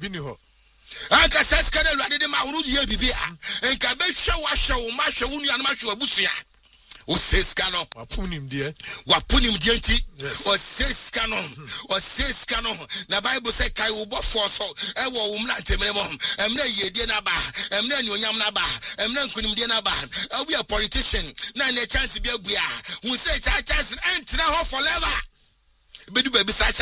ni ho anka sesika na Awurade de ma wo ye bibia enka be hwe wa hwe wo ma hwe wo nua ma hwe abusua o sesika no wapunim de nti o sesika no na Bible say kai wo bofo so e wo mra ntemre mo emra yedie na ba emra ni onyam na ba emra nkunim de na ba we a politician na na chance bi abua hu say chance entra ho forever bedu baby sa